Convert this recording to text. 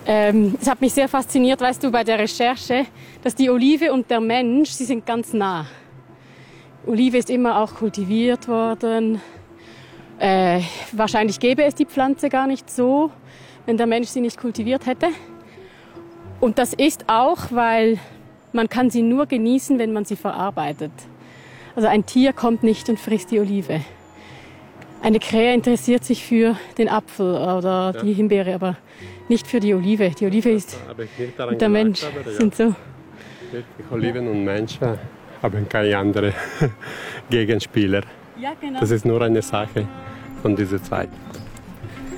Es hat mich sehr fasziniert, weißt du, bei der Recherche, dass die Olive und der Mensch, sie sind ganz nah. Olive ist immer auch kultiviert worden. Wahrscheinlich gäbe es die Pflanze gar nicht so, wenn der Mensch sie nicht kultiviert hätte. Und das ist auch, weil man kann sie nur genießen, wenn man sie verarbeitet. Also ein Tier kommt nicht und frisst die Olive. Eine Krähe interessiert sich für den Apfel oder die Himbeere, aber nicht für die Olive. Die Olive ist und der Mensch sind so. Wirklich, Oliven und Menschen haben keine anderen Gegenspieler. Ja, genau. Das ist nur eine Sache von dieser Zeit.